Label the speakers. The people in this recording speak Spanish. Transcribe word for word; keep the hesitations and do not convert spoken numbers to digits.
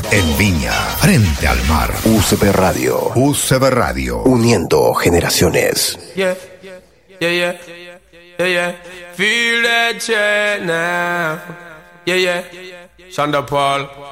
Speaker 1: en Viña, frente al mar.
Speaker 2: U C P Radio.
Speaker 1: U C P Radio.
Speaker 2: Uniendo generaciones.
Speaker 3: Yeah, yeah, yeah, yeah, yeah. Feel that check now. Yeah, yeah. Shonda Paul.